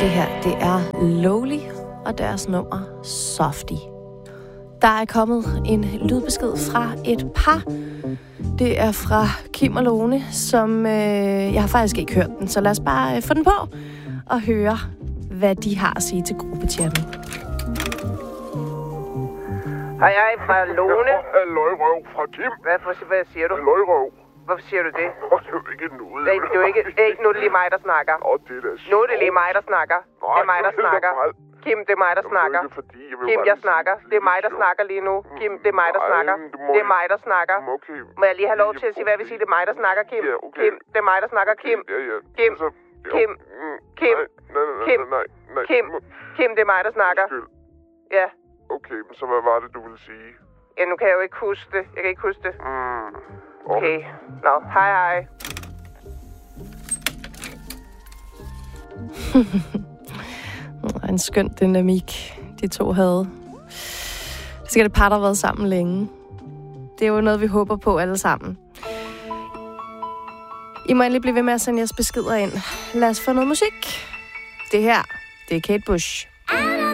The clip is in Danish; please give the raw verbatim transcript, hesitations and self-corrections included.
Det her, det er Lowly og deres nummer Softy. Der er kommet en lydbesked fra et par. Det er fra Kim og Lone, som øh, jeg har faktisk ikke hørt den, så lad os bare øh, få den på og høre, hvad de har at sige til gruppechatten. Hej, hej, fra Lone. Halløjrøv fra Kim. Hvad, for, hvad siger du? Halløjrøv. Hvorfor siger du det? Åh, det er jo ikke noget. Det er, det er jo ikke, det er ikke nu er det lige mig, der snakker. Åh, det er da Nu er det lige mig, der snakker. Det er mig, der snakker. Kim, det er mig, der snakker. Kim, jeg snakker. Det er mig, der snakker lige nu. Kim, det er mig, der snakker. Det er mig, der snakker. Okay. Må jeg lige have lov til at sige, hvad jeg vil sige? Det er mig, der snakker, Kim. Ja, okay. Kim, det er mig, der snakker, Kim. Ja, ja. Kim, Altså, jo. Kim, Mm, Kim, nej, nej, nej, Kim, nej, nej, Kim, nej. Kim, det er mig, der snakker. Undskyld. Ja. Okay, men så hvad var det, du ville sige? Ja, nu kan jeg jo ikke huske det. Jeg kan ikke huske det. Mm. Okay. Nå, hej, hej. En skøn dynamik, de to havde. Så er det par, der har været sammen længe. Det er jo noget, vi håber på alle sammen. I må endelig blive ved med at sende jeres beskeder ind. Lad os få noget musik. Det her, det er Kate Bush.